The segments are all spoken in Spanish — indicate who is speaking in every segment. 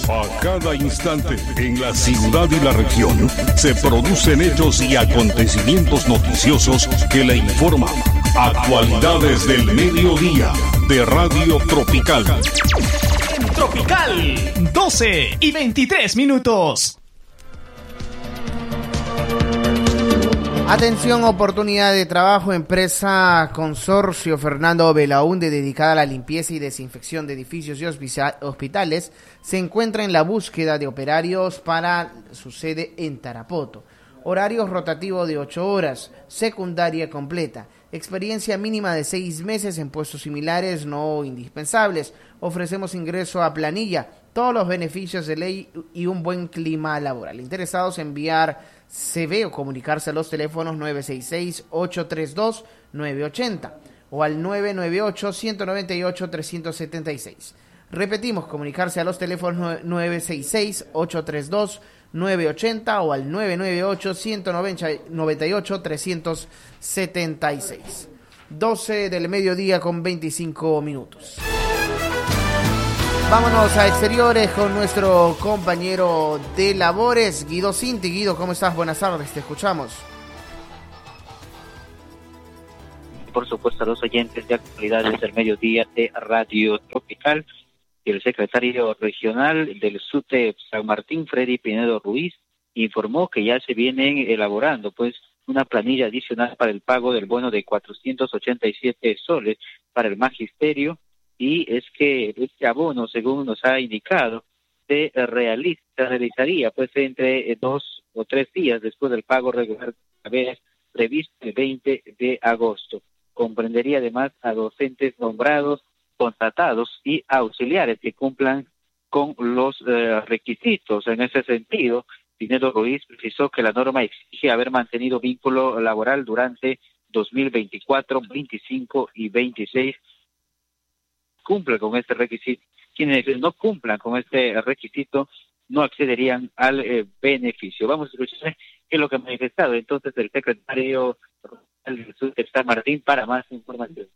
Speaker 1: A cada instante, en la ciudad y la región, se producen hechos y acontecimientos noticiosos que le informan. Actualidades del mediodía, de Radio Tropical.
Speaker 2: En Tropical, 12:23.
Speaker 3: Atención, oportunidad de trabajo, empresa Consorcio Fernando Belaúnde, dedicada a la limpieza y desinfección de edificios y hospitales, se encuentra en la búsqueda de operarios para su sede en Tarapoto. Horarios rotativos de 8 horas, secundaria completa, experiencia mínima de 6 meses en puestos similares no indispensables. Ofrecemos ingreso a planilla, todos los beneficios de ley y un buen clima laboral. Interesados, enviar CV o comunicarse a los teléfonos 966-832-980 o al 998-198-376. Repetimos, comunicarse a los teléfonos 966-832-980 o al 998-198-376. 12 del mediodía con 25 minutos. Vámonos a exteriores con nuestro compañero de labores, Guido Cinti. Guido, ¿cómo estás? Buenas tardes, te escuchamos.
Speaker 4: Por supuesto, a los oyentes de actualidades del mediodía de Radio Tropical, el secretario regional del SUTEP San Martín, Freddy Pinedo Ruiz, informó que ya se vienen elaborando una planilla adicional para el pago del bono de 487 soles para el magisterio. Y es que este abono, según nos ha indicado, se realizaría entre 2 o 3 días después del pago regular previsto el 20 de agosto. Comprendería además a docentes nombrados, contratados y auxiliares que cumplan con los requisitos. En ese sentido, Pinedo Ruiz precisó que la norma exige haber mantenido vínculo laboral durante 2024, 25 y 26. Cumple con este requisito. Quienes no cumplan con este requisito no accederían al beneficio. Vamos a escuchar qué es lo que ha manifestado entonces el secretario del SUTEP San Martín para más información.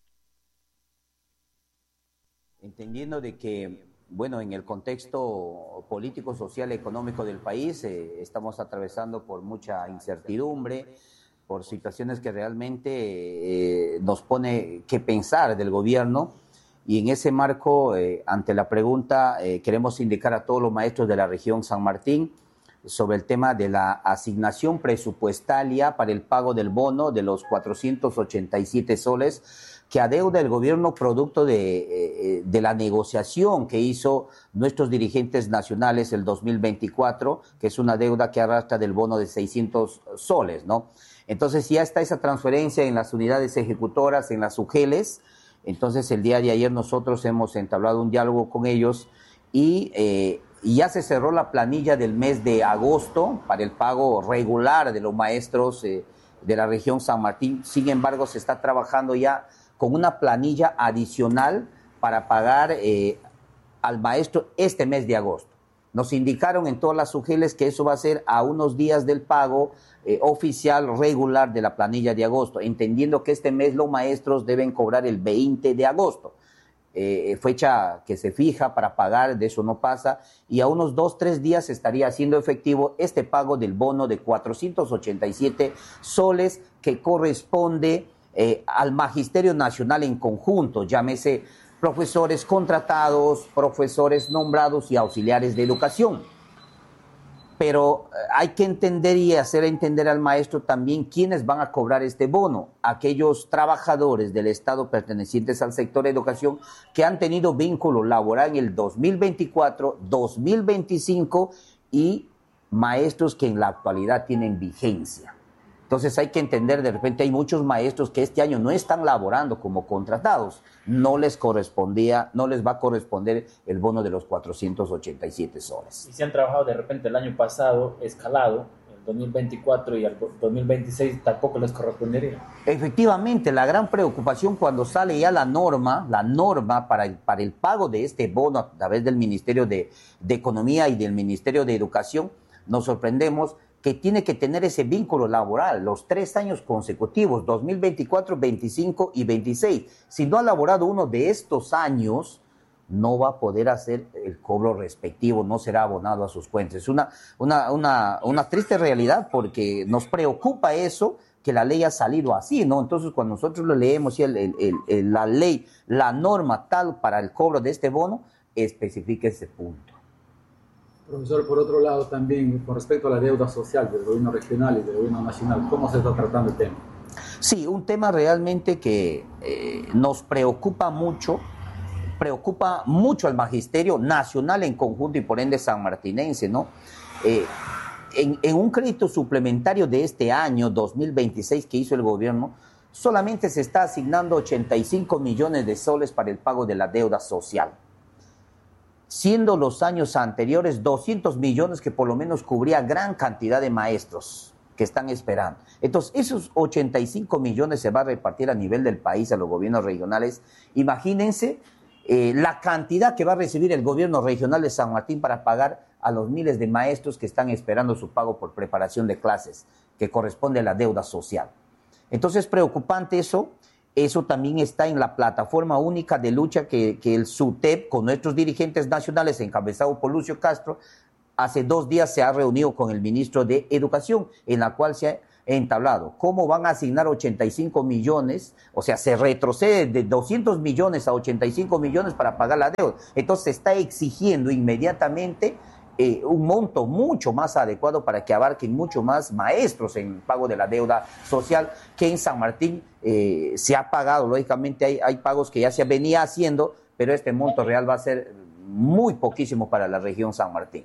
Speaker 5: Entendiendo de que, en el contexto político, social, económico del país, estamos atravesando por mucha incertidumbre, por situaciones que realmente nos pone que pensar del gobierno. Y en ese marco, ante la pregunta, queremos indicar a todos los maestros de la región San Martín sobre el tema de la asignación presupuestaria para el pago del bono de los 487 soles que adeuda el gobierno producto de la negociación que hizo nuestros dirigentes nacionales el 2024, que es una deuda que arrastra del bono de 600 soles, ¿no? Entonces ya está esa transferencia en las unidades ejecutoras, en las UGELES. Entonces, el día de ayer nosotros hemos entablado un diálogo con ellos y ya se cerró la planilla del mes de agosto para el pago regular de los maestros de la región San Martín. Sin embargo, se está trabajando ya con una planilla adicional para pagar al maestro este mes de agosto. Nos indicaron en todas las UGELES que eso va a ser a unos días del pago oficial regular de la planilla de agosto, entendiendo que este mes los maestros deben cobrar el 20 de agosto, fecha que se fija para pagar, de eso no pasa, y a unos 2-3 días estaría haciendo efectivo este pago del bono de 487 soles que corresponde al Magisterio Nacional en conjunto, llámese profesores contratados, profesores nombrados y auxiliares de educación. Pero hay que entender y hacer entender al maestro también quiénes van a cobrar este bono. Aquellos trabajadores del Estado pertenecientes al sector de educación que han tenido vínculo laboral en el 2024, 2025 y maestros que en la actualidad tienen vigencia. Entonces hay que entender, de repente hay muchos maestros que este año no están laborando como contratados. No les va a corresponder el bono de los 487 soles.
Speaker 6: Y si han trabajado de repente el año pasado escalado, el 2024 y el 2026 tampoco les correspondería.
Speaker 5: Efectivamente, la gran preocupación cuando sale ya la norma para el pago de este bono a través del Ministerio de Economía y del Ministerio de Educación, nos sorprendemos que tiene que tener ese vínculo laboral los 3 años consecutivos, 2024, 25 y 26. Si no ha laborado uno de estos años, no va a poder hacer el cobro respectivo, no será abonado a sus cuentas. Es una triste realidad, porque nos preocupa eso, que la ley ha salido así, ¿no? Entonces, cuando nosotros lo leemos, la ley, la norma tal para el cobro de este bono, especifica ese punto.
Speaker 6: Profesor, por otro lado también, con respecto a la deuda social del gobierno regional y del gobierno nacional, ¿cómo se está tratando el tema?
Speaker 5: Sí, un tema realmente que nos preocupa mucho al magisterio nacional en conjunto y por ende sanmartinense, ¿no? En un crédito suplementario de este año 2026 que hizo el gobierno, solamente se está asignando 85 millones de soles para el pago de la deuda social, siendo los años anteriores 200 millones que por lo menos cubría gran cantidad de maestros que están esperando. Entonces, esos 85 millones se va a repartir a nivel del país a los gobiernos regionales. Imagínense la cantidad que va a recibir el gobierno regional de San Martín para pagar a los miles de maestros que están esperando su pago por preparación de clases, que corresponde a la deuda social. Entonces, es preocupante eso. Eso también está en la plataforma única de lucha que el SUTEP, con nuestros dirigentes nacionales, encabezado por Lucio Castro, hace 2 días se ha reunido con el ministro de Educación, en la cual se ha entablado cómo van a asignar 85 millones, o sea, se retrocede de 200 millones a 85 millones para pagar la deuda. Entonces se está exigiendo inmediatamente un monto mucho más adecuado para que abarquen mucho más maestros en pago de la deuda social, que en San Martín se ha pagado. Lógicamente hay pagos que ya se venía haciendo, pero este monto real va a ser muy poquísimo para la región San Martín.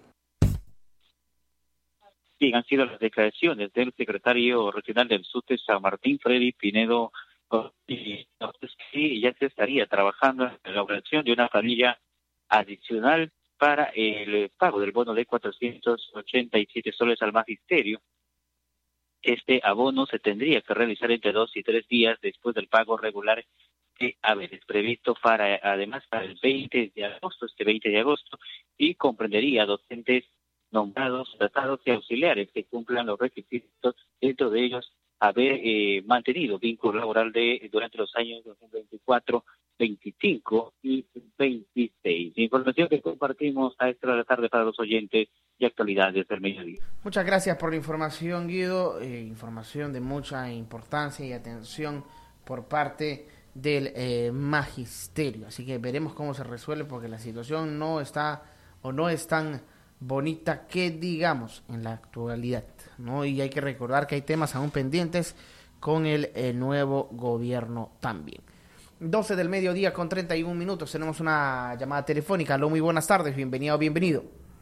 Speaker 4: Sí, han sido las declaraciones del secretario regional del SUTE San Martín, Freddy Pinedo, y que ya se estaría trabajando en la elaboración de una planilla adicional para el pago del bono de 487 soles al magisterio. Este abono se tendría que realizar entre 2 y 3 días después del pago regular que es previsto además para el 20 de agosto, este 20 de agosto, y comprendería docentes nombrados, tratados y auxiliares que cumplan los requisitos, dentro de ellos haber mantenido vínculo laboral durante los años 2024, 25 y 26. Información que compartimos a esta hora de la tarde para los oyentes y actualidades del mediodía.
Speaker 3: Muchas gracias por la información, Guido. Información de mucha importancia y atención por parte del magisterio. Así que veremos cómo se resuelve, porque la situación no está o no es tan bonita que digamos en la actualidad, ¿no? Y hay que recordar que hay temas aún pendientes con el nuevo gobierno también. 12 del mediodía con 31 minutos, tenemos una llamada telefónica. Aló, muy buenas tardes, bienvenido o bienvenido.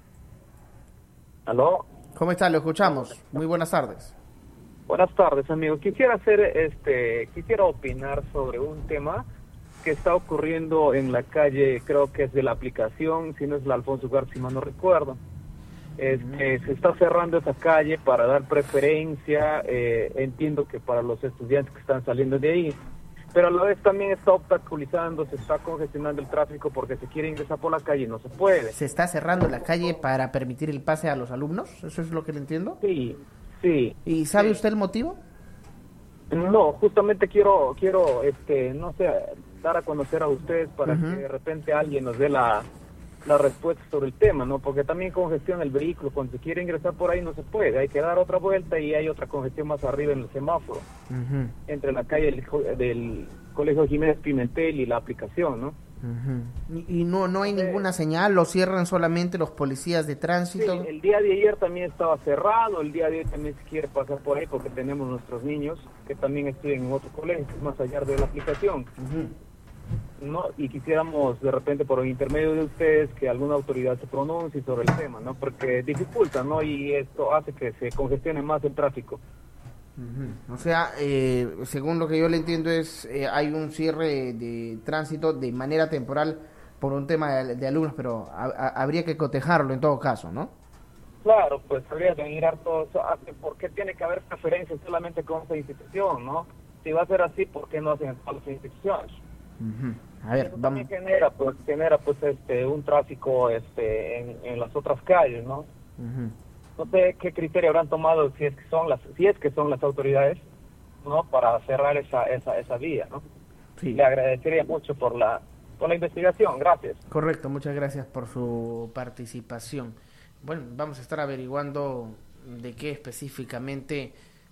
Speaker 7: Aló.
Speaker 3: ¿Cómo está? Lo escuchamos. Muy buenas tardes.
Speaker 7: Buenas tardes, amigo. Quisiera opinar sobre un tema que está ocurriendo en la calle, creo que es de la aplicación, si no es la Alfonso Ugarte, si mal no recuerdo. Se está cerrando esa calle para dar preferencia, entiendo que para los estudiantes que están saliendo de ahí, pero a la vez también está obstaculizando, se está congestionando el tráfico porque se quiere ingresar por la calle y no se puede.
Speaker 3: ¿Se está cerrando la calle para permitir el pase a los alumnos? ¿Eso es lo que le entiendo?
Speaker 7: Sí.
Speaker 3: ¿Y sabe usted el motivo?
Speaker 7: No, justamente quiero no sé, dar a conocer a ustedes para que de repente alguien nos dé la respuesta sobre el tema, ¿no? Porque también congestiona el vehículo, cuando se quiere ingresar por ahí no se puede, hay que dar otra vuelta y hay otra congestión más arriba en el semáforo, entre la calle del Colegio Jiménez Pimentel y la aplicación, ¿no?
Speaker 3: Y no hay ninguna señal, lo cierran solamente los policías de tránsito.
Speaker 7: Sí, el día de ayer también estaba cerrado, el día de hoy también se quiere pasar por ahí porque tenemos nuestros niños que también estudian en otro colegio, más allá de la aplicación. ¿No? Y quisiéramos de repente por el intermedio de ustedes que alguna autoridad se pronuncie sobre el tema, ¿no? Porque dificulta, ¿no? Y esto hace que se congestione más el tráfico.
Speaker 3: O sea, según lo que yo le entiendo hay un cierre de tránsito de manera temporal por un tema de alumnos, pero habría que cotejarlo en todo caso, ¿no?
Speaker 7: Claro, pues habría que mirar todo eso. ¿Por qué tiene que haber preferencias solamente con esta institución, no? Si va a ser así, ¿por qué no hacen en todas las instituciones?
Speaker 3: A ver,
Speaker 7: eso
Speaker 3: vamos.
Speaker 7: También genera un tráfico en las otras calles, ¿no? No sé qué criterio habrán tomado si es que son las autoridades, ¿no? Para cerrar esa vía, ¿no?
Speaker 3: Sí.
Speaker 7: Le agradecería mucho por la con la investigación. Gracias.
Speaker 3: Correcto, muchas gracias por su participación. Bueno, vamos a estar averiguando de qué específicamente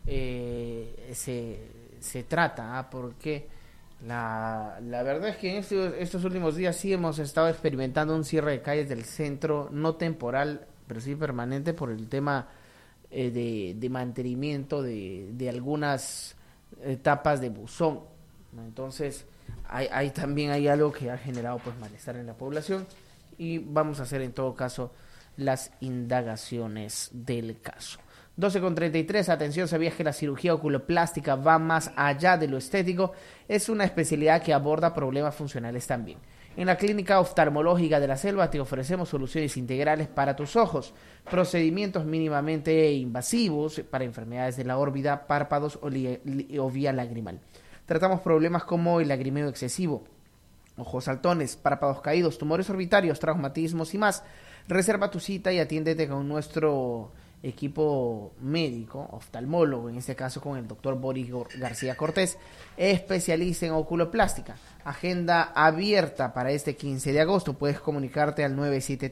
Speaker 3: se trata, porque la verdad es que en estos últimos días sí hemos estado experimentando un cierre de calles del centro, no temporal, pero sí permanente, por el tema de mantenimiento de algunas etapas de buzón, ¿no? Entonces también hay algo que ha generado pues malestar en la población, y vamos a hacer en todo caso las indagaciones del caso. 12:33, atención, ¿sabías que la cirugía oculoplástica va más allá de lo estético? Es una especialidad que aborda problemas funcionales también. En la Clínica Oftalmológica de la Selva te ofrecemos soluciones integrales para tus ojos, procedimientos mínimamente invasivos para enfermedades de la órbita, párpados o vía lagrimal. Tratamos problemas como el lagrimeo excesivo, ojos saltones, párpados caídos, tumores orbitarios, traumatismos y más. Reserva tu cita y atiéndete con nuestro equipo médico, oftalmólogo, en este caso con el doctor Boris García Cortés, especialista en oculoplástica. Agenda abierta para este 15 de agosto. Puedes comunicarte al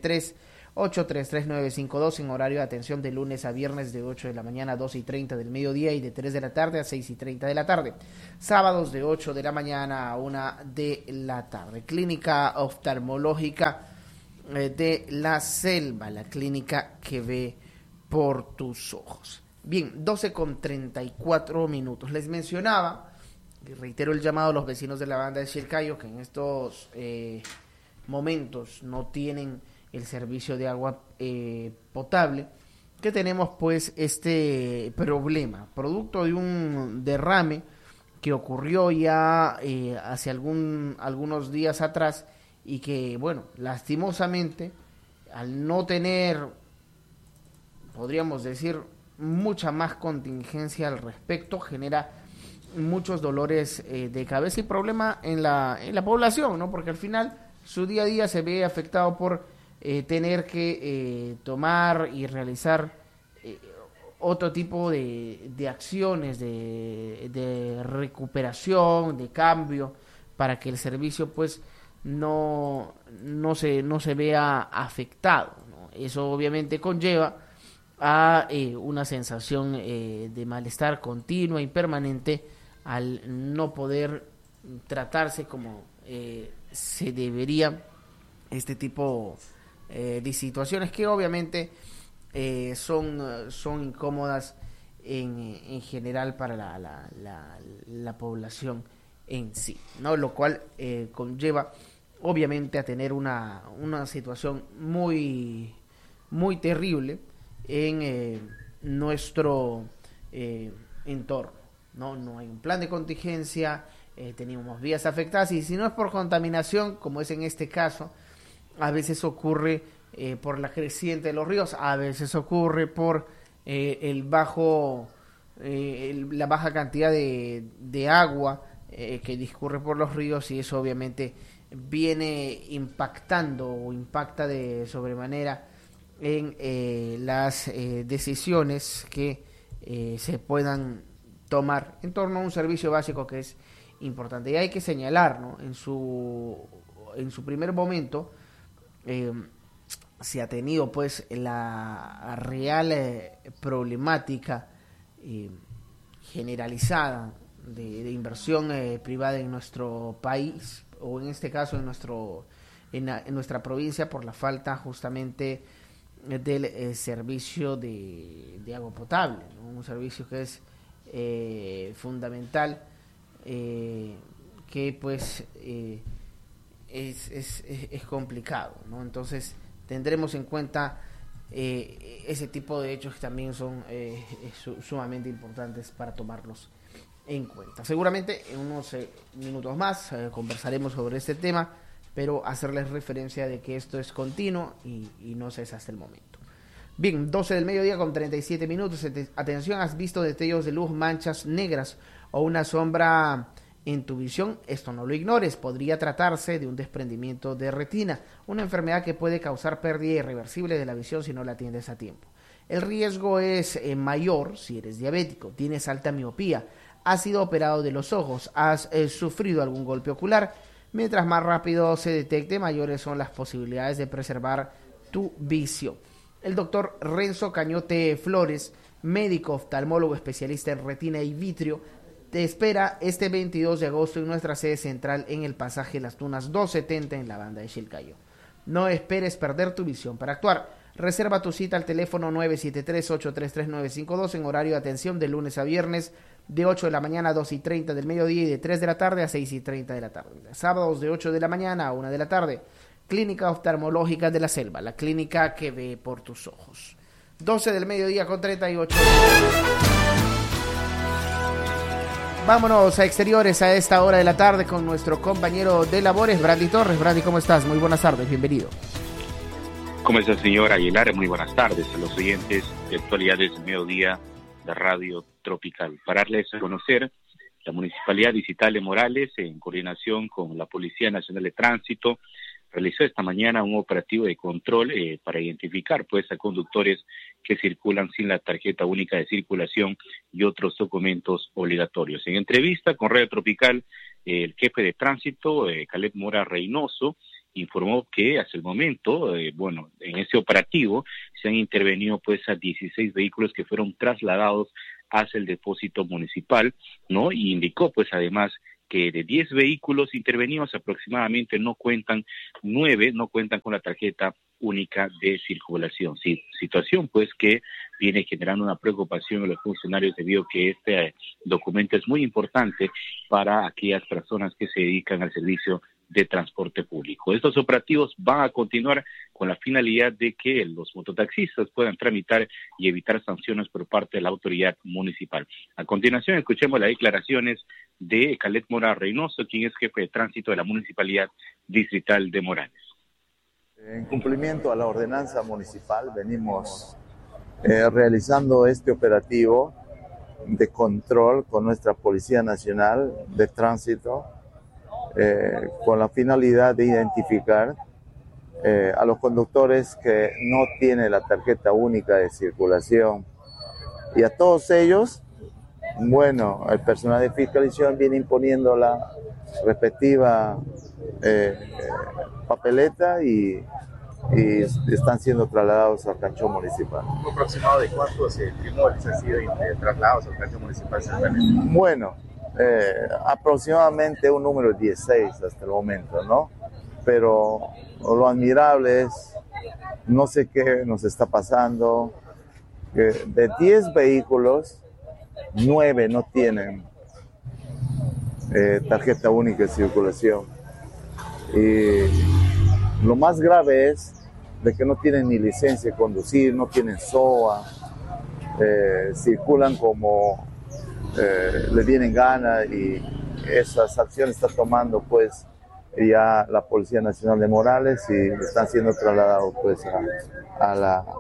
Speaker 3: 973-833-952 en horario de atención de lunes a viernes de 8 de la mañana a 12:30 del mediodía y de 3 de la tarde a 6:30 de la tarde. Sábados de 8 de la mañana a 1 de la tarde. Clínica Oftalmológica de la Selva, la clínica que ve por tus ojos. Bien, 12:34. Les mencionaba, y reitero el llamado a los vecinos de la banda de Chilcayo, que en estos momentos no tienen el servicio de agua potable, que tenemos pues este problema, producto de un derrame que ocurrió ya hace algunos días atrás, y que, bueno, lastimosamente, al no tener, podríamos decir, mucha más contingencia al respecto, genera muchos dolores de cabeza y problema en la población, ¿no? Porque al final su día a día se ve afectado por tener que tomar y realizar otro tipo de acciones de recuperación, de cambio, para que el servicio pues no se vea afectado, ¿no? Eso obviamente conlleva a una sensación de malestar continua y permanente al no poder tratarse como se debería este tipo de situaciones, que obviamente son incómodas en general para la población en sí, ¿no? Lo cual conlleva obviamente a tener una situación muy terrible en nuestro entorno, no hay un plan de contingencia, tenemos vías afectadas, y si no es por contaminación, como es en este caso, a veces ocurre por la creciente de los ríos, a veces ocurre por la baja cantidad de agua que discurre por los ríos, y eso obviamente viene impactando o impacta de sobremanera en las decisiones que se puedan tomar en torno a un servicio básico que es importante. Y hay que señalar, ¿no? En su primer momento se ha tenido pues la real problemática generalizada de inversión privada en nuestro país, o en este caso en nuestra provincia, por la falta justamente del servicio de agua potable, ¿no? Un servicio que es fundamental, que pues es complicado, ¿no? Entonces tendremos en cuenta ese tipo de hechos que también son sumamente importantes para tomarlos en cuenta. Seguramente en unos minutos más conversaremos sobre este tema, pero hacerles referencia de que esto es continuo y no cesa hasta el momento. Bien, 12:37. Atención, ¿has visto destellos de luz, manchas negras o una sombra en tu visión? Esto no lo ignores, podría tratarse de un desprendimiento de retina, una enfermedad que puede causar pérdida irreversible de la visión si no la atiendes a tiempo. El riesgo es mayor si eres diabético, tienes alta miopía, has sido operado de los ojos, has sufrido algún golpe ocular, Mientras más rápido se detecte, mayores son las posibilidades de preservar tu vicio. El doctor Renzo Cañote Flores, médico oftalmólogo especialista en retina y vitrio, te espera este 22 de agosto en nuestra sede central en el pasaje Las Tunas 270 en la banda de Chilcayo. No esperes perder tu visión para actuar. Reserva tu cita al teléfono 973-833-952 en horario de atención de lunes a viernes de 8 de la mañana a 2:30 del mediodía y de 3 de la tarde a 6:30 de la tarde. Sábados de 8 de la mañana a 1 de la tarde. Clínica Oftalmológica de la Selva, la clínica que ve por tus ojos. 12 del mediodía con 38. Vámonos a exteriores a esta hora de la tarde con nuestro compañero de labores, Brandy Torres. Brandy, ¿cómo estás? Muy buenas tardes, bienvenido.
Speaker 8: ¿Cómo está, señor Aguilar? Muy buenas tardes a los oyentes de Actualidades del Mediodía de Radio Tropical. Para darles a conocer, la Municipalidad Distrital de Morales, en coordinación con la Policía Nacional de Tránsito, realizó esta mañana un operativo de control para identificar a conductores que circulan sin la tarjeta única de circulación y otros documentos obligatorios. En entrevista con Radio Tropical, el jefe de tránsito, Caleb Mora Reynoso, informó que hasta el momento, en ese operativo se han intervenido a 16 vehículos que fueron trasladados hacia el depósito municipal, ¿no? Y indicó además que de 10 vehículos intervenidos aproximadamente 9 no cuentan con la tarjeta única de circulación. Sí, situación que viene generando una preocupación en los funcionarios debido a que este documento es muy importante para aquellas personas que se dedican al servicio de transporte público. Estos operativos van a continuar con la finalidad de que los mototaxistas puedan tramitar y evitar sanciones por parte de la autoridad municipal. A continuación, escuchemos las declaraciones de Caleb Mora Reynoso, quien es jefe de tránsito de la Municipalidad Distrital de Morales.
Speaker 9: En cumplimiento a la ordenanza municipal, venimos realizando este operativo de control con nuestra Policía Nacional de Tránsito, con la finalidad de identificar a los conductores que no tienen la tarjeta única de circulación, y a todos ellos, el personal de fiscalización viene imponiendo la respectiva papeleta y están siendo trasladados al canchón municipal.
Speaker 10: ¿Un aproximado de cuántos temores han sido trasladados al canchón municipal?
Speaker 9: Aproximadamente un número de 16 hasta el momento, ¿no? Pero lo admirable es, no sé qué nos está pasando, que de 10 vehículos, 9 no tienen tarjeta única de circulación. Y lo más grave es de que no tienen ni licencia de conducir, no tienen SOA, circulan como le vienen gana, y esas acciones está tomando ya la Policía Nacional de Morales y están siendo trasladados a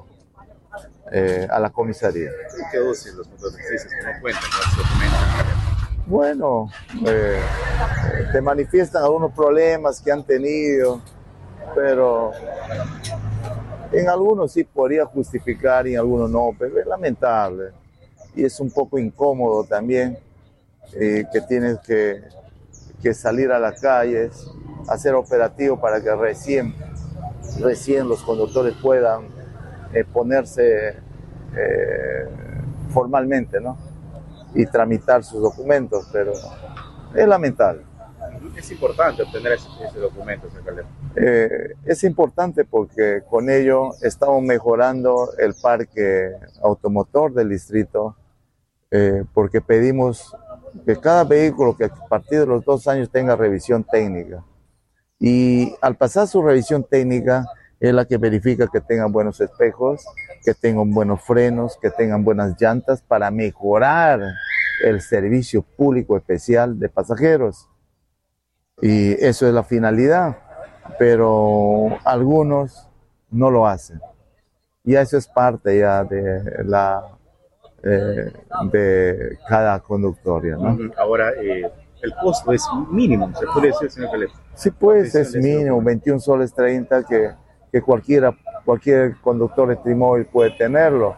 Speaker 9: la comisaría.
Speaker 10: ¿Qué dicen los mototaxistas que no cuentan con estos documentos?
Speaker 9: Te manifiestan algunos problemas que han tenido, pero en algunos sí podría justificar y en algunos no, pero es lamentable. Y es un poco incómodo también que tienes que salir a las calles, hacer operativo para que recién los conductores puedan ponerse formalmente, ¿no? Y tramitar sus documentos, pero es lamentable.
Speaker 10: Es importante obtener ese documento, señor Caleb.
Speaker 9: Es importante porque con ello estamos mejorando el parque automotor del distrito, porque pedimos que cada vehículo que a partir de los 2 años tenga revisión técnica, y al pasar su revisión técnica es la que verifica que tengan buenos espejos, que tengan buenos frenos, que tengan buenas llantas para mejorar el servicio público especial de pasajeros. Y eso es la finalidad, pero algunos no lo hacen. Y eso es parte ya de cada conductor, ¿no?
Speaker 10: Ahora, el costo es mínimo, ¿se puede decir, señor Caleb?
Speaker 9: Sí, pues es mínimo, 21 soles 30 que cualquier conductor de trimóvil puede tenerlo,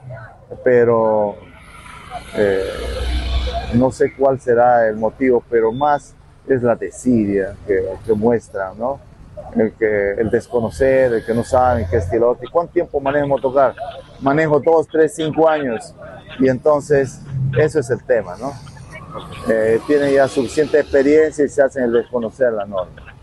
Speaker 9: pero no sé cuál será el motivo, pero más es la desidia que muestran, ¿no? El desconocer, el que no saben qué estilo. ¿Cuánto tiempo manejo motocar? Manejo 2, 3, 5 años. Y entonces, eso es el tema, ¿no? Tienen ya suficiente experiencia y se hacen el desconocer la norma.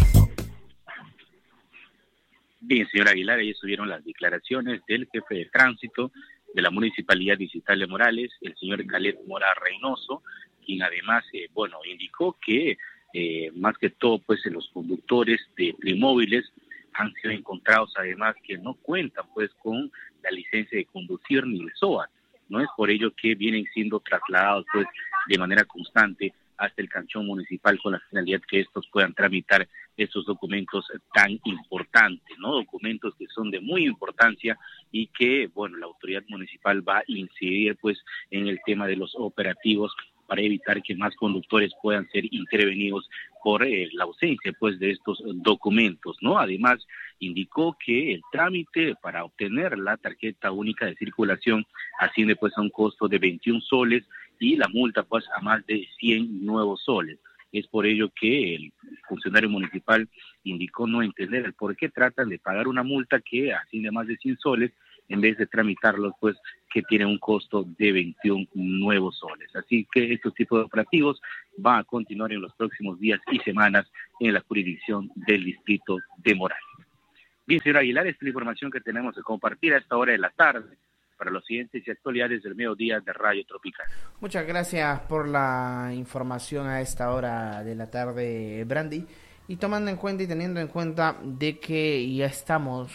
Speaker 8: Bien, señor Aguilar, ahí estuvieron las declaraciones del jefe de tránsito de la Municipalidad Distrital de Morales, el señor Caleb Mora Reynoso, quien además, indicó que más que todo, pues, los conductores de trimóviles han sido encontrados además que no cuentan, pues, con la licencia de conducir ni el SOAT, ¿no? Es por ello que vienen siendo trasladados, pues, de manera constante hasta el canchón municipal con la finalidad que estos puedan tramitar estos documentos tan importantes, ¿no? Documentos que son de muy importancia y que, bueno, la autoridad municipal va a incidir, pues, en el tema de los operativos para evitar que más conductores puedan ser intervenidos por la ausencia, pues, de estos documentos, ¿no? Además, indicó que el trámite para obtener la tarjeta única de circulación asciende, pues, a un costo de 21 soles y la multa, pues, a más de 100 nuevos soles. Es por ello que el funcionario municipal indicó no entender el por qué tratan de pagar una multa que asciende a más de 100 soles en vez de tramitarlos, pues, que tiene un costo de 21 nuevos soles. Así que estos tipos de operativos van a continuar en los próximos días y semanas en la jurisdicción del distrito de Morales. Bien, señor Aguilar, esta es la información que tenemos que compartir a esta hora de la tarde para los siguientes y actualidades del mediodía de Radio Tropical.
Speaker 3: Muchas gracias por la información a esta hora de la tarde, Brandy. Y tomando en cuenta y teniendo en cuenta de que ya estamos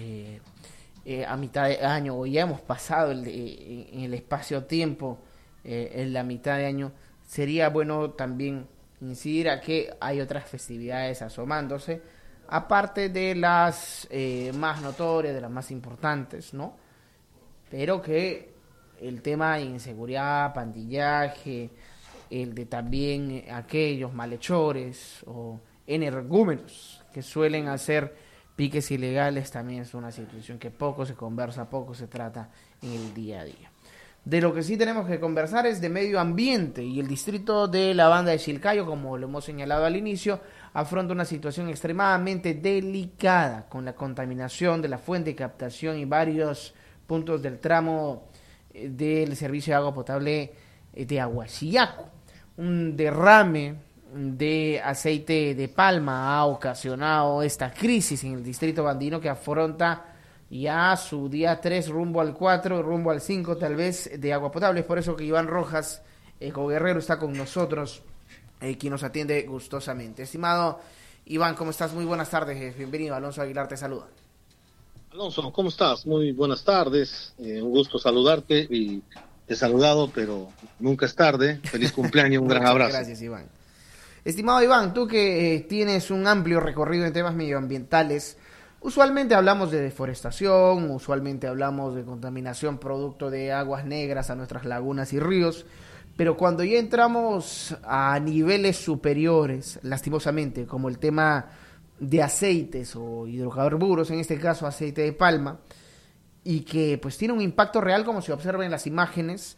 Speaker 3: a mitad de año, o ya hemos pasado en el espacio-tiempo, en la mitad de año, sería bueno también incidir a que hay otras festividades asomándose, aparte de las más notorias, de las más importantes, ¿no? Pero que el tema de inseguridad, pandillaje, el de también aquellos malhechores o energúmenos que suelen hacer piques ilegales, también es una situación que poco se conversa, poco se trata en el día a día. De lo que sí tenemos que conversar es de medio ambiente, y el distrito de la Banda de Chilcayo, como lo hemos señalado al inicio, afronta una situación extremadamente delicada con la contaminación de la fuente de captación y varios puntos del tramo del servicio de agua potable de Aguachillaco. Un derrame de aceite de palma ha ocasionado esta crisis en el distrito andino, que afronta ya su día 3 rumbo al 4, rumbo al 5 tal vez de agua potable. Es por eso que Iván Rojas, Guerrero, está con nosotros, quien nos atiende gustosamente. Estimado Iván, ¿cómo estás? Muy buenas tardes, bienvenido. Alonso Aguilar te saluda.
Speaker 11: Alonso, ¿cómo estás? Muy buenas tardes, un gusto saludarte, y te he saludado, pero nunca es tarde. Feliz cumpleaños, un gran abrazo.
Speaker 3: Gracias, Iván. Estimado Iván, tú que tienes un amplio recorrido en temas medioambientales, usualmente hablamos de deforestación, usualmente hablamos de contaminación producto de aguas negras a nuestras lagunas y ríos, pero cuando ya entramos a niveles superiores, lastimosamente, como el tema de aceites o hidrocarburos, en este caso aceite de palma, y que pues tiene un impacto real, como se observa en las imágenes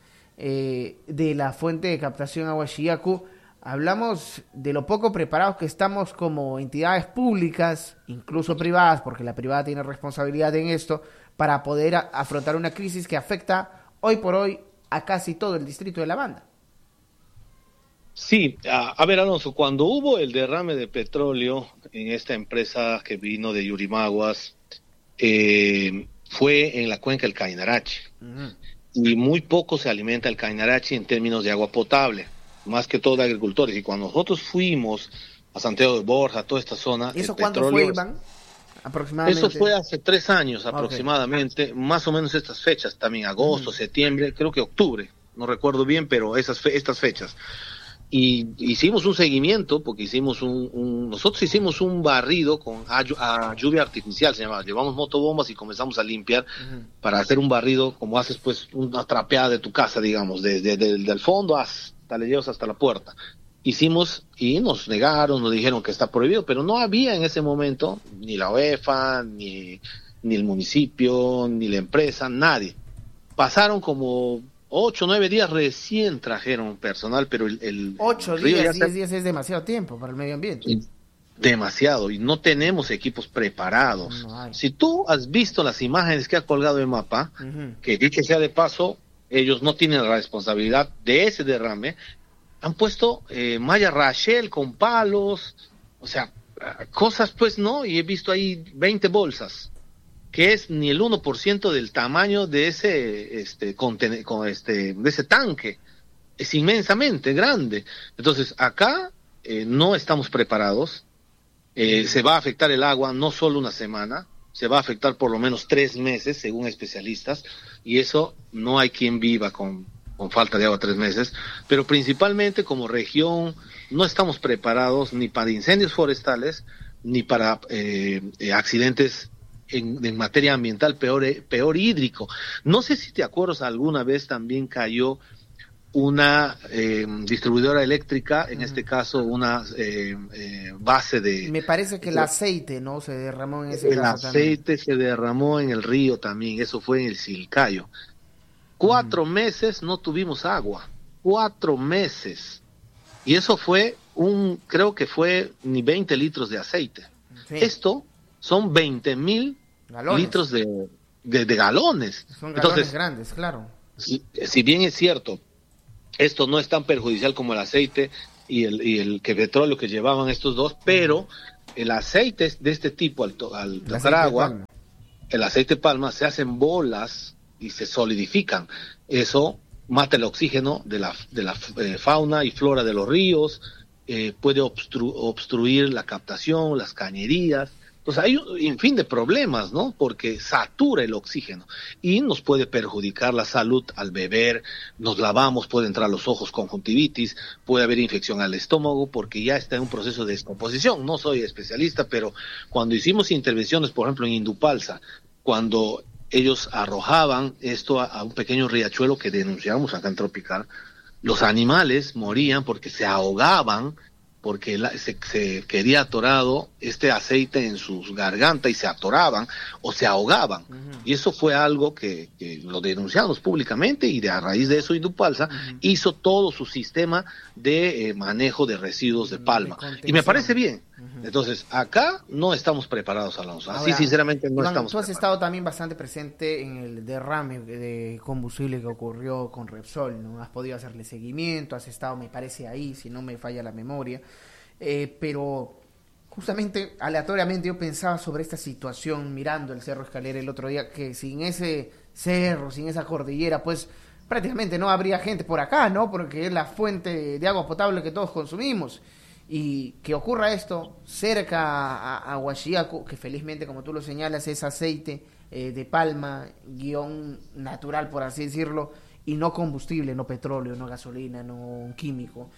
Speaker 3: de la fuente de captación Aguachillaco, hablamos de lo poco preparados que estamos como entidades públicas, incluso privadas, porque la privada tiene responsabilidad en esto, para poder afrontar una crisis que afecta hoy por hoy a casi todo el distrito de La Banda.
Speaker 11: Sí, a ver, Alonso, cuando hubo el derrame de petróleo en esta empresa que vino de Yurimaguas, fue en la cuenca del Cainarachi. Y muy poco se alimenta el Cainarachi en términos de agua potable, más que todo de agricultores. Y cuando nosotros fuimos a Santiago de Borja, a toda esta zona...
Speaker 3: ¿Y eso cuándo fue, Iván? Aproximadamente.
Speaker 11: Eso fue hace 3 años aproximadamente, más o menos estas fechas, también agosto, septiembre, creo que octubre, no recuerdo bien, pero estas fechas. Y hicimos un seguimiento, porque nosotros hicimos un barrido a lluvia artificial, se llamaba. Llevamos motobombas y comenzamos a limpiar para hacer un barrido, como haces pues una trapeada de tu casa, digamos, desde el fondo hasta le llevas hasta la puerta. Hicimos y nos negaron, nos dijeron que está prohibido, pero no había en ese momento ni la UEFA, ni el municipio, ni la empresa, nadie. Pasaron como 8 o 9 días recién trajeron personal, pero el
Speaker 3: 8 días, 10 días es demasiado tiempo para el medio ambiente.
Speaker 11: Demasiado, y no tenemos equipos preparados. No, si tú has visto las imágenes que ha colgado el mapa, que dicho sea de paso, ellos no tienen la responsabilidad de ese derrame, han puesto malla Rachel con palos, o sea, cosas pues no, y he visto ahí 20 bolsas, que es ni el 1% del tamaño de ese de ese tanque. Es inmensamente grande. Entonces, acá no estamos preparados. Se va a afectar el agua no solo una semana, se va a afectar por lo menos 3 meses, según especialistas, y eso no hay quien viva con falta de agua 3 meses, pero principalmente como región no estamos preparados ni para incendios forestales, ni para accidentes en materia ambiental, peor hídrico. No sé si te acuerdas, alguna vez también cayó una distribuidora eléctrica, en este caso una base de...
Speaker 3: Me parece que el aceite, ¿no? Se derramó en ese caso.
Speaker 11: El aceite se derramó en el río también, eso fue en el Silcayo. 4 meses no tuvimos agua, 4 meses. Y eso fue creo que fue ni 20 litros de aceite. Sí. Esto son 20,000 litros de galones.
Speaker 3: Son galones grandes, claro.
Speaker 11: Si bien es cierto, esto no es tan perjudicial como el aceite y el petróleo que llevaban estos dos, pero el aceite de este tipo al tocar agua, el aceite de palma, se hacen bolas y se solidifican. Eso mata el oxígeno de la fauna y flora de los ríos, puede obstruir la captación, las cañerías. Entonces hay un fin de problemas, ¿no? Porque satura el oxígeno y nos puede perjudicar la salud al beber, nos lavamos, puede entrar a los ojos conjuntivitis, puede haber infección al estómago porque ya está en un proceso de descomposición. No soy especialista, pero cuando hicimos intervenciones, por ejemplo en Indupalsa, cuando ellos arrojaban esto a un pequeño riachuelo que denunciamos acá en Tropical, los animales morían porque se ahogaban, porque se quedía atorado este aceite en sus gargantas y se atoraban o se ahogaban. Y eso fue algo que lo denunciamos públicamente, y a raíz de eso Indupalsa hizo todo su sistema de manejo de residuos de palma. Y me parece bien. Entonces, acá no estamos preparados, Alonso. Así
Speaker 3: ahora,
Speaker 11: sinceramente no
Speaker 3: Iván,
Speaker 11: estamos
Speaker 3: tú has
Speaker 11: preparados.
Speaker 3: estado también bastante presente en el derrame de combustible que ocurrió con Repsol, ¿no? Has podido hacerle seguimiento, has estado, me parece, ahí, si no me falla la memoria. Pero justamente, aleatoriamente, yo pensaba sobre esta situación mirando el Cerro Escalera el otro día, que sin ese cerro, sin esa cordillera, pues prácticamente no habría gente por acá, ¿no? Porque es la fuente de agua potable que todos consumimos. Y que ocurra esto cerca a Huachiacu, que felizmente, como tú lo señalas, es aceite de palma, guión natural, por así decirlo, y no combustible, no petróleo, no gasolina, no químico.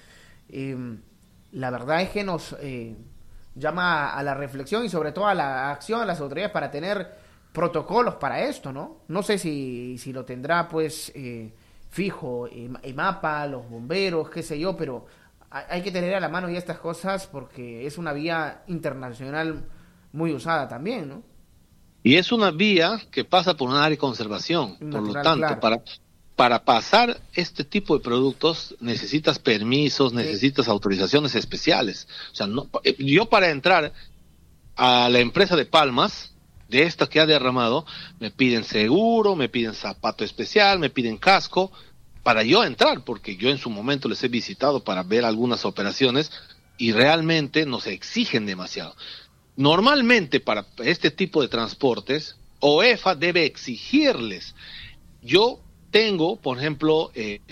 Speaker 3: La verdad es que nos llama a la reflexión y sobre todo a la acción de las autoridades para tener protocolos para esto, ¿no? No sé si lo tendrá pues fijo EMAPA, los bomberos, qué sé yo, pero hay que tener a la mano ya estas cosas porque es una vía internacional muy usada también, ¿no?
Speaker 11: Y es una vía que pasa por un área de conservación,
Speaker 3: natural,
Speaker 11: por lo tanto,
Speaker 3: claro.
Speaker 11: Para pasar este tipo de productos necesitas permisos, necesitas autorizaciones especiales. O sea, yo para entrar a la empresa de palmas, de esta que ha derramado, me piden seguro, me piden zapato especial, me piden casco, para yo entrar, porque yo en su momento les he visitado para ver algunas operaciones y realmente nos exigen demasiado. Normalmente para este tipo de transportes, OEFA debe exigirles. Yo tengo, por ejemplo,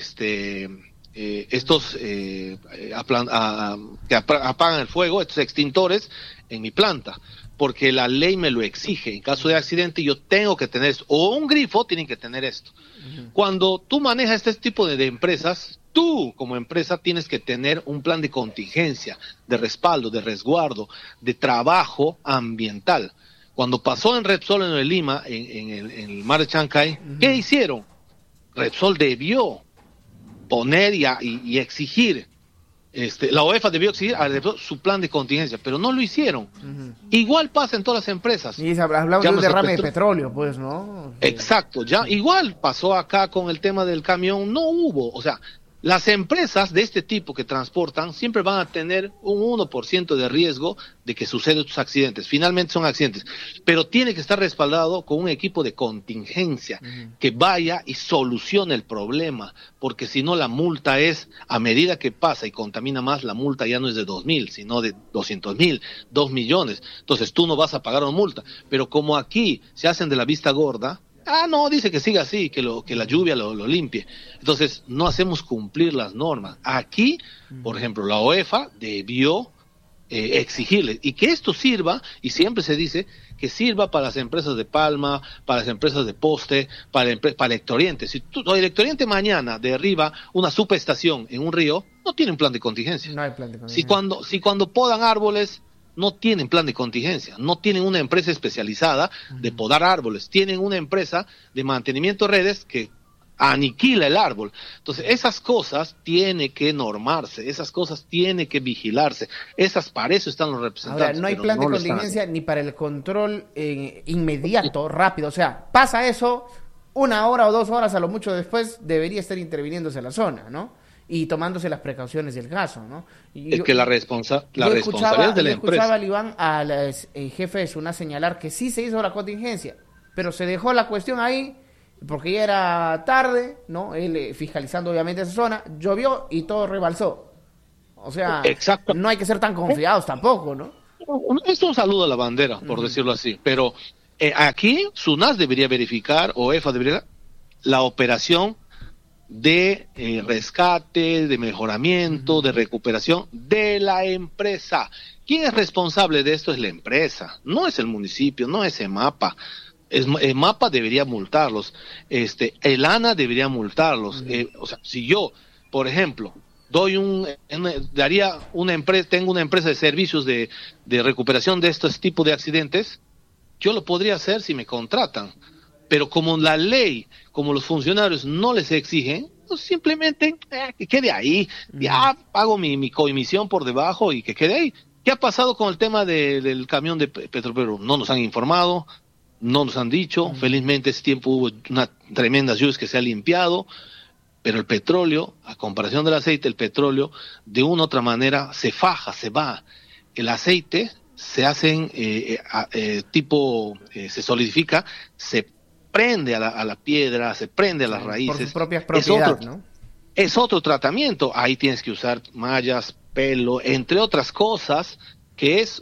Speaker 11: estos que apagan el fuego, estos extintores en mi planta, porque la ley me lo exige. En caso de accidente yo tengo que tener esto, o un grifo tienen que tener esto. Cuando tú manejas este tipo de empresas, tú como empresa tienes que tener un plan de contingencia, de respaldo, de resguardo, de trabajo ambiental. Cuando pasó en Repsol en Lima, en el mar de Chancay, ¿qué hicieron? Repsol debió poner y exigir la OEFA debió exigir su plan de contingencia, pero no lo hicieron. Igual pasa en todas las empresas.
Speaker 3: Y hablamos de un derrame de petróleo, pues, ¿no?
Speaker 11: Exacto, ya igual pasó acá con el tema del camión, no hubo, o sea, las empresas de este tipo que transportan siempre van a tener un 1% de riesgo de que sucedan estos accidentes. Finalmente son accidentes, pero tiene que estar respaldado con un equipo de contingencia que vaya y solucione el problema, porque si no la multa es, a medida que pasa y contamina más, la multa ya no es de 2.000, sino de 200.000, 2 millones. Entonces tú no vas a pagar una multa, pero como aquí se hacen de la vista gorda, no, dice que siga así, que la lluvia lo limpie. Entonces, no hacemos cumplir las normas. Aquí, por ejemplo, la OEFA debió exigirle, y que esto sirva, y siempre se dice que sirva para las empresas de palma, para las empresas de poste, para Electro Oriente. Si Electro Oriente mañana derriba una subestación en un río, no tienen plan de contingencia.
Speaker 3: No hay plan de contingencia.
Speaker 11: Si cuando podan árboles, no tienen plan de contingencia, no tienen una empresa especializada de podar árboles, tienen una empresa de mantenimiento de redes que aniquila el árbol. Entonces, esas cosas tienen que normarse, esas cosas tienen que vigilarse, para eso están los representantes.
Speaker 3: Ahora, no hay plan de contingencia ni para el control inmediato, rápido, o sea, pasa eso, 1 hora o 2 horas a lo mucho después debería estar interviniéndose la zona, ¿no? Y tomándose las precauciones del caso, ¿no?
Speaker 11: Es que la responsabilidad de la empresa.
Speaker 3: Escuchaba al Iván, al jefe de SUNAT, señalar que sí se hizo la contingencia, pero se dejó la cuestión ahí porque ya era tarde, ¿no? Él fiscalizando obviamente esa zona, llovió y todo rebalsó. O sea,
Speaker 11: exacto.
Speaker 3: No hay que ser tan confiados tampoco, ¿no?
Speaker 11: Es un saludo a la bandera, por decirlo así, pero aquí SUNAT debería verificar, o EFA debería la operación de rescate, de mejoramiento, de recuperación de la empresa. ¿Quién es responsable de esto? Es la empresa, no es el municipio, no es EMAPA. EMAPA debería multarlos, el ANA debería multarlos. O sea, si yo, por ejemplo, tengo una empresa de servicios de recuperación de estos tipos de accidentes, yo lo podría hacer si me contratan. Pero como la ley, como los funcionarios no les exigen, pues simplemente que quede ahí. Ya pago mi coemisión por debajo y que quede ahí. ¿Qué ha pasado con el tema del camión de Petroperú? No nos han informado, no nos han dicho. Felizmente ese tiempo hubo una tremenda lluvia que se ha limpiado, pero el petróleo, a comparación del aceite, el petróleo de una u otra manera se faja, se va. El aceite se hacen se solidifica, se prende a la piedra, se prende a las raíces. Por
Speaker 3: sus propias propiedades, ¿no?
Speaker 11: Es otro tratamiento. Ahí tienes que usar mallas, pelo, entre otras cosas, que es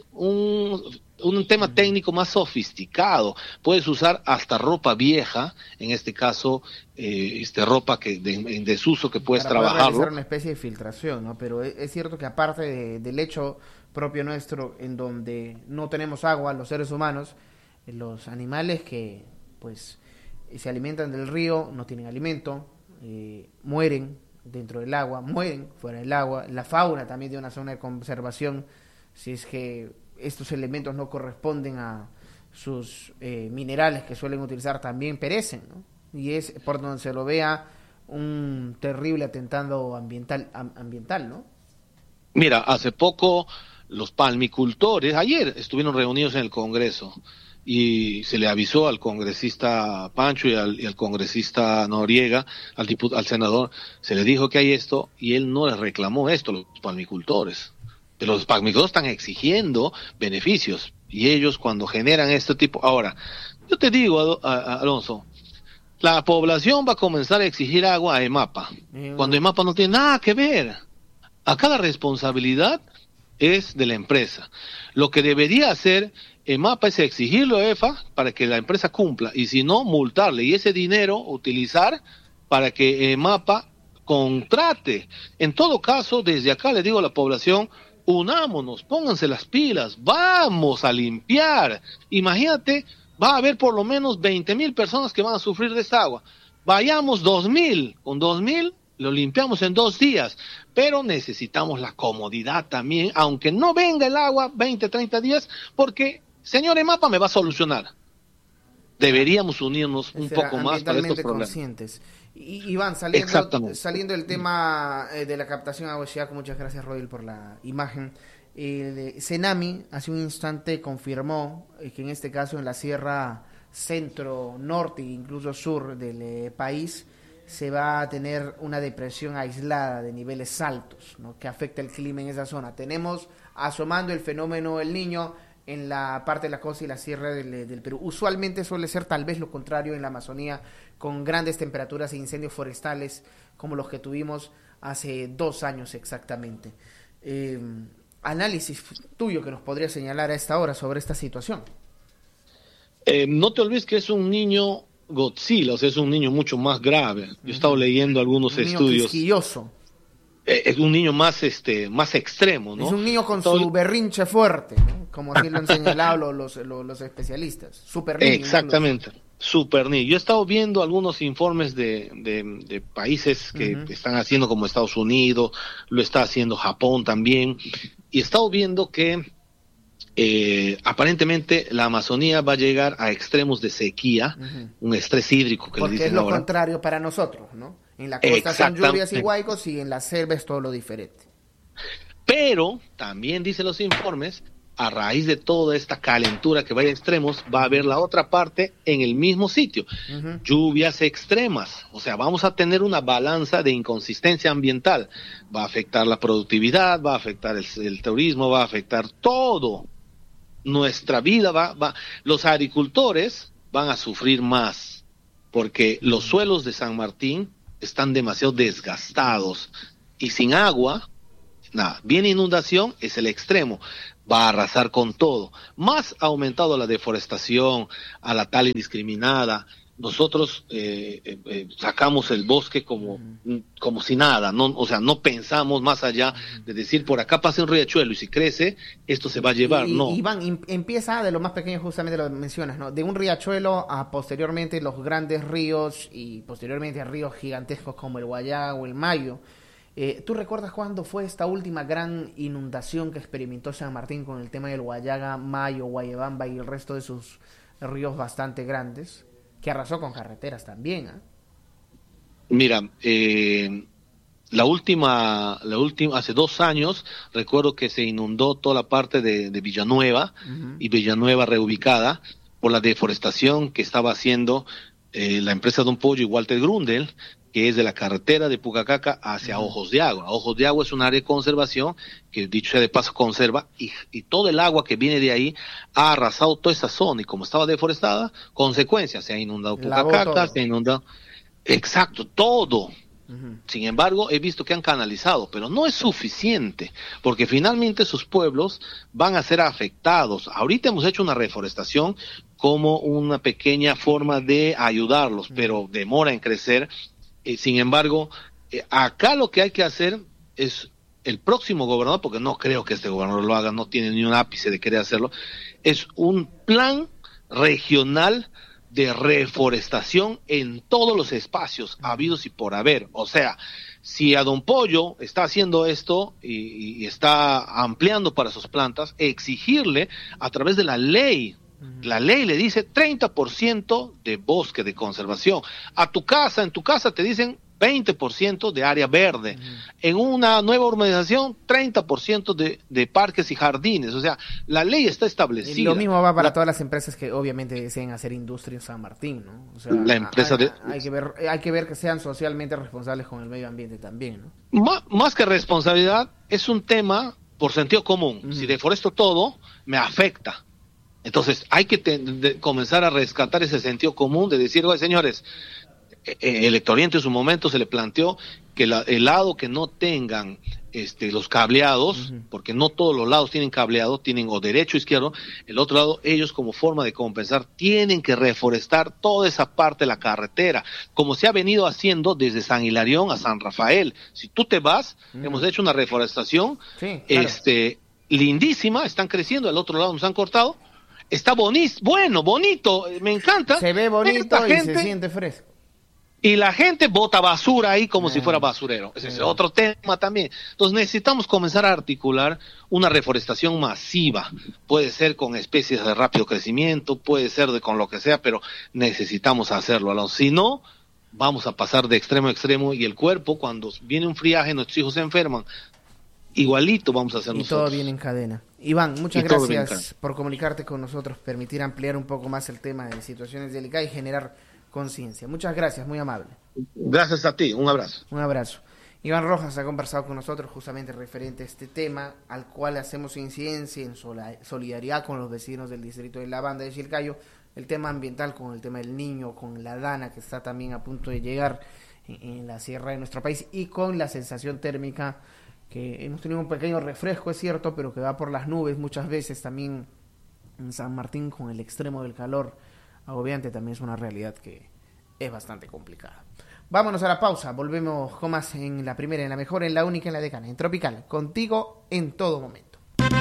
Speaker 11: un tema técnico más sofisticado. Puedes usar hasta ropa vieja, en este caso, ropa en desuso que puedes trabajarlo.
Speaker 3: Para realizar una especie de filtración, ¿no? Pero es cierto que aparte del hecho propio nuestro, en donde no tenemos agua, los seres humanos, los animales que, pues, se alimentan del río, no tienen alimento, mueren dentro del agua, mueren fuera del agua, la fauna también de una zona de conservación, si es que estos elementos no corresponden a sus minerales que suelen utilizar, también perecen, ¿no? Y es por donde se lo vea un terrible atentado ambiental, ¿no?
Speaker 11: Mira, hace poco los palmicultores, ayer estuvieron reunidos en el Congreso, y se le avisó al congresista Pancho y al congresista Noriega, al senador, se le dijo que hay esto, y él no les reclamó esto, los palmicultores. Pero los palmicultores están exigiendo beneficios, y ellos cuando generan este tipo... Ahora, yo te digo, Alonso, la población va a comenzar a exigir agua a EMAPA, cuando EMAPA no tiene nada que ver. Acá la responsabilidad es de la empresa. Lo que debería hacer EMAPA es exigirlo a EFA para que la empresa cumpla, y si no, multarle, y ese dinero utilizar para que EMAPA contrate. En todo caso, desde acá le digo a la población, unámonos, pónganse las pilas, vamos a limpiar. Imagínate, va a haber por lo menos 20,000 personas que van a sufrir de esta agua. Vayamos 2,000, con 2,000 lo limpiamos en 2 días, pero necesitamos la comodidad también, aunque no venga el agua 20, 30 días, porque señor EMAPA me va a solucionar. deberíamos unirnos un poco más para estos problemas.
Speaker 3: Conscientes. Iván, saliendo del tema de la captación agua Chiaco, muchas gracias, Rodil, por la imagen. Senami hace un instante confirmó que en este caso en la sierra centro, norte e incluso sur del país se va a tener una depresión aislada de niveles altos, ¿no?, que afecta el clima en esa zona. Tenemos asomando el fenómeno El Niño en la parte de la costa y la sierra del Perú. Usualmente suele ser tal vez lo contrario en la Amazonía, con grandes temperaturas e incendios forestales como los que tuvimos hace 2 años exactamente. Análisis tuyo que nos podría señalar a esta hora sobre esta situación.
Speaker 11: No te olvides que es un niño Godzilla, o sea, es un niño mucho más grave. Yo he estado leyendo algunos estudios.
Speaker 3: Quisquilloso.
Speaker 11: Es un niño más extremo, ¿no?
Speaker 3: Es un niño con su berrinche fuerte, ¿no?, como así lo han señalado los especialistas. Super niño.
Speaker 11: Exactamente, super niño. Yo he estado viendo algunos informes de países que están haciendo, como Estados Unidos, lo está haciendo Japón también, y he estado viendo que aparentemente la Amazonía va a llegar a extremos de sequía, un estrés hídrico que le dicen ahora.
Speaker 3: Porque es lo contrario para nosotros, ¿no? En la costa son lluvias y huaicos y en la selva es todo lo diferente.
Speaker 11: Pero también dicen los informes, a raíz de toda esta calentura que vaya a extremos, va a haber la otra parte en el mismo sitio. Lluvias extremas, o sea, vamos a tener una balanza de inconsistencia ambiental. Va a afectar la productividad, va a afectar el turismo, va a afectar todo. Nuestra vida los agricultores van a sufrir más, porque los suelos de San Martín están demasiado desgastados y sin agua, nada, viene inundación, es el extremo, va a arrasar con todo. Más ha aumentado la deforestación, a la tala indiscriminada. Nosotros sacamos el bosque como si nada, no, o sea, no pensamos más allá de decir por acá pasa un riachuelo y si crece esto se va a llevar, no.
Speaker 3: Iván, empieza de lo más pequeño, justamente lo mencionas, ¿no? De un riachuelo a posteriormente los grandes ríos y posteriormente a ríos gigantescos como el Guayaga o el Mayo. ¿Tú recuerdas cuándo fue esta última gran inundación que experimentó San Martín con el tema del Guayaga, Mayo, Guayabamba y el resto de sus ríos bastante grandes? Que arrasó con carreteras también, ¿eh?
Speaker 11: Mira, la última, hace 2 años, recuerdo que se inundó toda la parte de Villanueva, y Villanueva reubicada por la deforestación que estaba haciendo la empresa Don Pollo y Walter Grundel, que es de la carretera de Pucacaca hacia Ojos de Agua. Ojos de Agua es un área de conservación que, dicho sea de paso, conserva, y todo el agua que viene de ahí ha arrasado toda esa zona, y como estaba deforestada, consecuencia, se ha inundado Pucacaca, se ha inundado... Exacto, todo. Sin embargo, he visto que han canalizado, pero no es suficiente, porque finalmente sus pueblos van a ser afectados. Ahorita hemos hecho una reforestación como una pequeña forma de ayudarlos, pero demora en crecer. Sin embargo, acá lo que hay que hacer es, el próximo gobernador, porque no creo que este gobernador lo haga, no tiene ni un ápice de querer hacerlo, es un plan regional de reforestación en todos los espacios habidos y por haber. O sea, si a Don Pollo está haciendo esto y está ampliando para sus plantas, exigirle a través de la ley. La ley le dice 30% de bosque de conservación. En tu casa te dicen 20% de área verde. En una nueva urbanización, 30% de parques y jardines. O sea, la ley está establecida.
Speaker 3: Y lo mismo va para todas las empresas que obviamente deseen hacer industria en San Martín, ¿no? O sea,
Speaker 11: la empresa
Speaker 3: hay que ver que sean socialmente responsables con el medio ambiente también, ¿no?
Speaker 11: Más que responsabilidad, es un tema por sentido común. Si deforesto todo, me afecta. Entonces hay que comenzar a rescatar ese sentido común de decir, oye, señores, el Oriente en su momento se le planteó que el lado que no tengan los cableados, porque no todos los lados tienen cableado, tienen o derecho o izquierdo, el otro lado, ellos como forma de compensar tienen que reforestar toda esa parte de la carretera, como se ha venido haciendo desde San Hilarión a San Rafael. Si tú te vas, hemos hecho una reforestación lindísima, están creciendo, al otro lado nos han cortado. Está bonito, me encanta.
Speaker 3: Se ve bonito y se siente fresco.
Speaker 11: Y la gente bota basura ahí como si fuera basurero. Ese es otro tema también. Entonces necesitamos comenzar a articular una reforestación masiva. Puede ser con especies de rápido crecimiento, puede ser con lo que sea, pero necesitamos hacerlo, Alonso. Si no, vamos a pasar de extremo a extremo y el cuerpo, cuando viene un friaje, nuestros hijos se enferman. Igualito vamos a hacer nosotros.
Speaker 3: Y todo viene en cadena. Iván, muchas gracias por comunicarte con nosotros, permitir ampliar un poco más el tema de situaciones delicadas y generar conciencia. Muchas gracias, muy amable.
Speaker 11: Gracias a ti, un abrazo.
Speaker 3: Un abrazo. Iván Rojas ha conversado con nosotros justamente referente a este tema, al cual hacemos incidencia en solidaridad con los vecinos del distrito de La Banda de Chilcayo, el tema ambiental con el tema del niño, con la dana que está también a punto de llegar en la sierra de nuestro país y con la sensación térmica que hemos tenido un pequeño refresco, es cierto, pero que va por las nubes muchas veces también en San Martín con el extremo del calor agobiante, también es una realidad que es bastante complicada. Vámonos a la pausa, volvemos con más en la primera, en la mejor, en la única, en la decana, en Tropical, contigo en todo momento.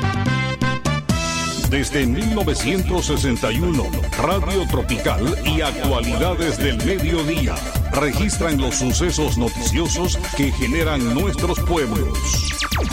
Speaker 1: Desde 1961, Radio Tropical y Actualidades del Mediodía registran los sucesos noticiosos que generan nuestros pueblos.